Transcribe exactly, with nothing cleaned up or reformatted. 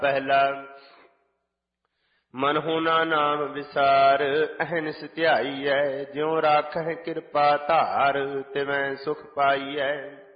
ਪਹਿਲਾ ਮਨਹੁ ਨਾ ਨਾਮ ਵਿਸਾਰ ਅਹਨਿਸ ਧਿਆਈਐ, ਜਿਉ ਰਾਖਹਿ ਕਿਰਪਾ ਧਾਰ ਤਿਵੈ ਸੁਖ ਪਾਈਐ।